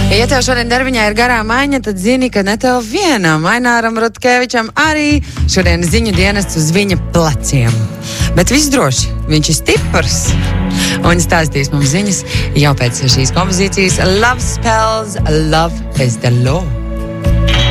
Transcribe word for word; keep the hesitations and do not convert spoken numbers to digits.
Ja tev šodien darbiņā ir garā maiņa, tad zini, ka ne tev vienam, Aināram Rutkevičam arī šodien ziņu dienests uz viņa pleciem. Bet viss droši, viņš ir stiprs. Un stāstīs mums ziņas jau pēc šīs kompozīcijas Love Spells, Love is the Law.